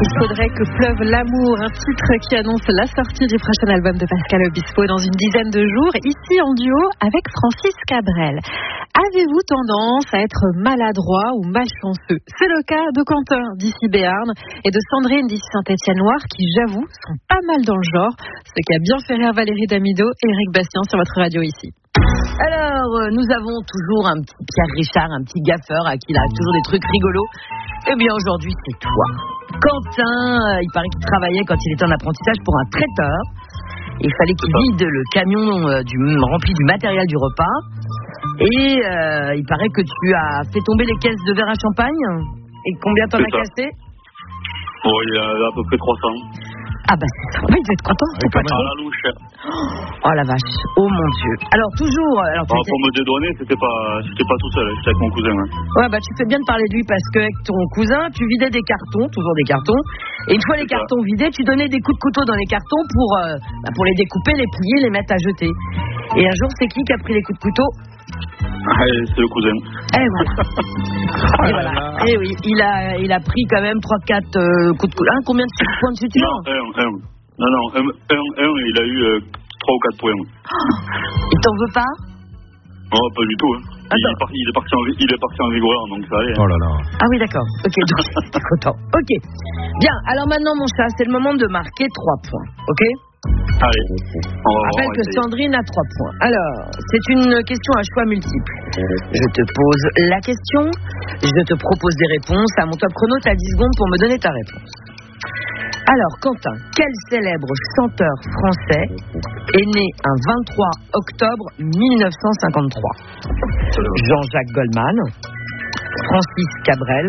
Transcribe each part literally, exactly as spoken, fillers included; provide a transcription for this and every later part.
Il faudrait que pleuve l'amour, un titre qui annonce la sortie du prochain album de Pascal Obispo dans une dizaine de jours, ici en duo avec Francis Cabrel. Avez-vous tendance à être maladroit ou malchanceux? C'est le cas de Quentin d'ici Béarn et de Sandrine d'ici Saint-Étienne-Loire qui, j'avoue, sont pas mal dans le genre, ce qui a bien fait rire Valérie Damido et Eric Bastien sur votre radio ici. Alors, euh, nous avons toujours un petit Pierre Richard, un petit gaffeur à qui il arrive toujours des trucs rigolos. Eh bien, aujourd'hui, c'est toi. Quentin, euh, il paraît qu'il travaillait quand il était en apprentissage pour un traiteur. Il fallait qu'il vide le camion euh, du, rempli du matériel du repas. Et euh, il paraît que tu as fait tomber les caisses de verre à champagne. Et combien t'en as cassé? Oh, il y a à peu près trois cents. Ah bah c'est sympa, il doit être content, c'est pas trop. À la louche. Oh la vache, oh mon Dieu. Alors toujours... Alors, alors pour me dédouaner, c'était pas, c'était pas tout seul, c'était avec mon cousin. Hein. Ouais bah tu fais bien de parler de lui parce qu'avec ton cousin, tu vidais des cartons, toujours des cartons. Et une fois les cartons vidés, tu donnais des coups de couteau dans les cartons pour, euh, bah, pour les découper, les plier, les mettre à jeter. Et un jour, c'est qui qui a pris les coups de couteau? Ah, c'est le cousin. Et voilà. Et voilà. Et oui, il a, il a pris quand même trois quatre euh, coups de couteau. Hein, combien de points de suture? Non, un, un. Non, non, un, un, un il a eu euh, trois ou quatre points. Oh, il t'en veut pas? Non, pas du tout. Hein. Il, est parti, il, est parti en, il est parti en vigoreur, donc ça allait. Hein. Oh là là. Ah oui, d'accord. Ok, donc t'es content. Ok. Bien, alors maintenant, mon chat, c'est le moment de marquer trois points. Ok? Allez, on va rappelle voir, que Sandrine a trois points. Alors, c'est une question à choix multiple. Je te pose la question, je te propose des réponses. À mon top chrono, tu as dix secondes pour me donner ta réponse. Alors, Quentin, quel célèbre chanteur français est né un vingt-trois octobre mille neuf cent cinquante-trois? Jean-Jacques Goldman, Francis Cabrel,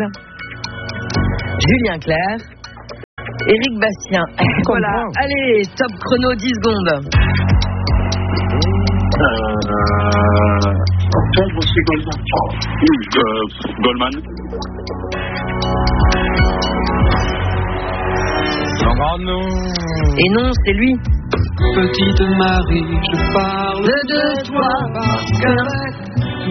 Julien Clerc, Eric Bastien. Voilà, allez, top chrono, dix secondes. Euh... Euh, Goldman. Oh non. Et non, c'est lui. Petite Marie, je parle de toi parce que...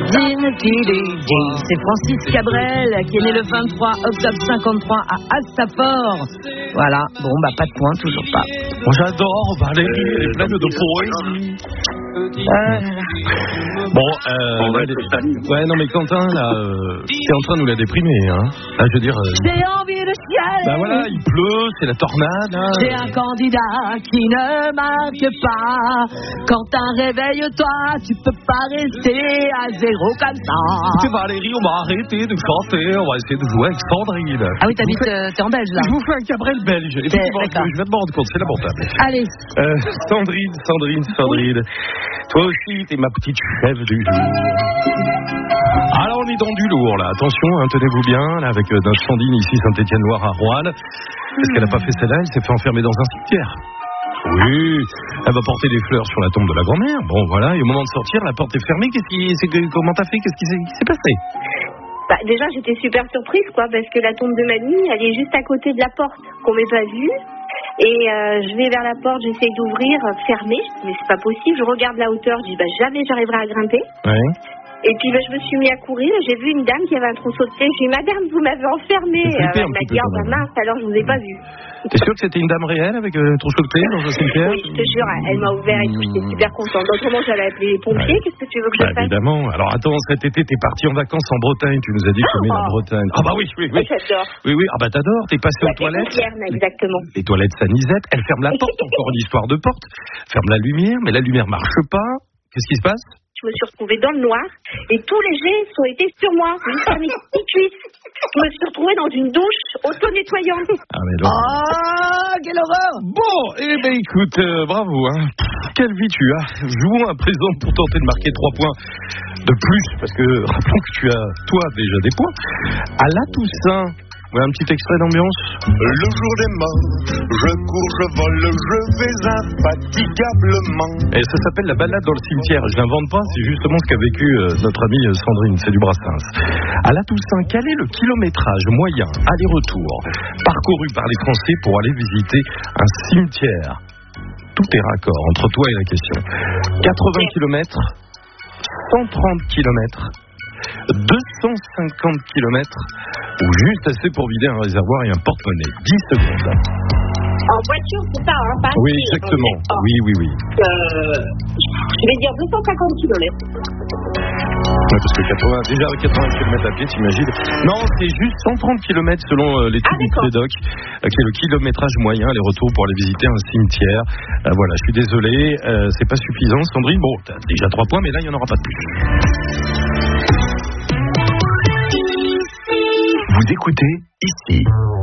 C'est Francis Cabrel qui est né le vingt-trois octobre cinquante-trois à Astafort. Voilà, bon bah pas de points, toujours pas. Moi j'adore Valérie, elle est pleine de poésie. Euh... Bon, euh, ouais, les... ouais, non mais Quentin, là, euh, t'es en train de nous la déprimer, hein. Là, je veux dire. Euh... J'ai envie de chialer. Bah voilà, il pleut, c'est la tornade. Hein. J'ai un candidat qui ne marque pas. Quentin, réveille-toi, tu peux pas rester à zéro comme ça. C'est Valérie, on va arrêter de chanter, on va essayer de jouer avec Sandrine. Ah oui, t'habites, euh, t'es en Belge là. Je vous fais un Cabrel belge. Effectivement, je vais me rendre compte, c'est lamentable. Allez. Euh, Sandrine, Sandrine, Sandrine. Toi aussi, t'es ma petite chef du jour. Alors, on est dans du lourd, là. Attention, hein, tenez-vous bien, là, avec euh, notre Sandrine ici, Saint-Étienne-Loire à Roanne. Parce qu'elle n'a pas fait celle-là, elle s'est fait enfermer dans un cimetière. Oui, elle va porter des fleurs sur la tombe de la grand-mère. Bon, voilà, et au moment de sortir, la porte est fermée. Qu'est-ce qui, c'est, comment t'as fait? Qu'est-ce qui s'est, qui s'est passé? Bah, déjà, j'étais super surprise, quoi, parce que la tombe de mamie, elle est juste à côté de la porte, qu'on m'ait pas vue. Et euh, je vais vers la porte, j'essaye d'ouvrir, euh, fermée, mais c'est pas possible. Je regarde la hauteur, je dis bah jamais j'arriverai à grimper. Ouais. Et puis bah, je me suis mis à courir, j'ai vu une dame qui avait un trousseau de thé. J'ai dit madame, vous m'avez enfermée. Euh, elle m'a dit oh bah mince, alors je vous ai pas vue. T'es sûr que c'était une dame réelle avec un euh, trousseau de thé dans un cimetière? Oui, je te jure, elle m'a ouvert et tout, j'étais super contente. Autrement, j'allais appeler les pompiers, ouais. Qu'est-ce que tu veux que je bah, fasse? Évidemment. Alors attends, cet été, t'es parti en vacances en Bretagne, tu nous as dit que tu aimais oh. la Bretagne. Ah bah oui, oui, oui. J'adore. Oui, oui, ah bah t'adores, t'es passé bah, aux toilettes. Concierge, exactement. Les, les toilettes Sanisette, elle ferme la porte, encore une histoire de porte. Ferme la lumière, mais la lumière marche pas. Qu'est-ce qui se passe? Je me suis retrouvée dans le noir et tous les jets ont été sur moi. Jusqu'à mes petites cuisses. Je me suis retrouvée dans une douche auto-nettoyante. Ah, mais donc... Ah, quelle horreur! Bon, eh ben écoute, euh, bravo, hein. Quelle vie tu as. Jouons à présent pour tenter de marquer trois points de plus, parce que rappelons que tu as, toi, déjà des points. À la Toussaint. Ouais, un petit extrait d'ambiance. Le jour des morts, je cours, je vole, je vais infatigablement. Et ça s'appelle la balade dans le cimetière. Je l'invente pas, c'est justement ce qu'a vécu euh, notre amie Sandrine, c'est du Brassens. À la Toussaint, quel est le kilométrage moyen, aller-retour, parcouru par les Français pour aller visiter un cimetière? Tout est raccord entre toi et la question. quatre-vingts kilomètres, cent trente kilomètres, deux cent cinquante kilomètres ou juste assez pour vider un réservoir et un porte-monnaie. dix secondes. En voiture, c'est ça, hein, pas Oui, à pied, exactement. hein. Oui, oui, oui. Euh, je vais dire deux cent cinquante kilomètres. Ouais, parce que quatre-vingts, déjà avec quatre-vingts kilomètres à pied, t'imagines. Non, c'est juste cent trente kilomètres selon euh, l'étude Ah, du Crédoc, euh, qui est le kilométrage moyen, les retours pour aller visiter un cimetière. Euh, voilà, je suis désolé, euh, c'est pas suffisant. Sandrine, bon, t'as déjà trois points, mais là, il n'y en aura pas de plus. Vous écoutez ici.